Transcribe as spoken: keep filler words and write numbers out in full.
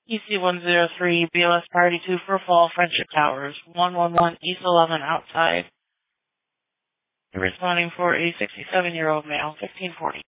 E C one zero three, B L S Priority two for Fall, Friendship Towers, one one one East eleven outside. Responding for a sixty-seven-year-old male, fifteen forty.